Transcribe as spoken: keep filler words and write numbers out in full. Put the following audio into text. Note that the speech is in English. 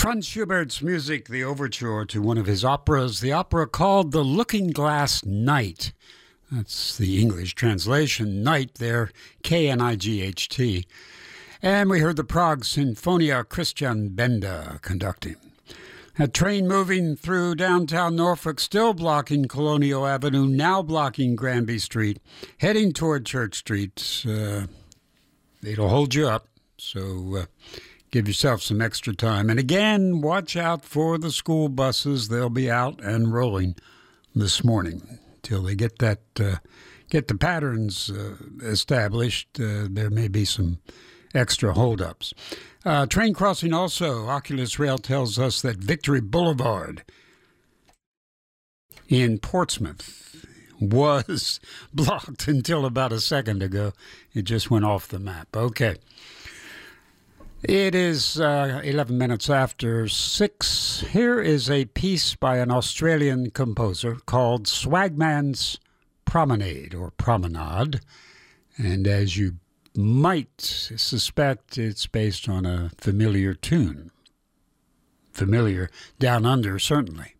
Franz Schubert's music, the overture to one of his operas, the opera called The Looking Glass Knight. That's the English translation, Knight there, K N I G H T. And we heard the Prague Sinfonia, Christian Benda conducting. A train moving through downtown Norfolk, still blocking Colonial Avenue, now blocking Granby Street, heading toward Church Street. Uh, it'll hold you up, so uh, give yourself some extra time. And again, watch out for the school buses. They'll be out and rolling this morning till they get that uh, get the patterns uh, established. Uh, there may be some extra holdups. Uh, train crossing also, Oculus Rail tells us that Victory Boulevard in Portsmouth was blocked until about a second ago. It just went off the map. Okay. It is uh, eleven minutes after six. Here is a piece by an Australian composer called Swagman's Promenade or Promenade. And as you might suspect, it's based on a familiar tune. Familiar down under, certainly.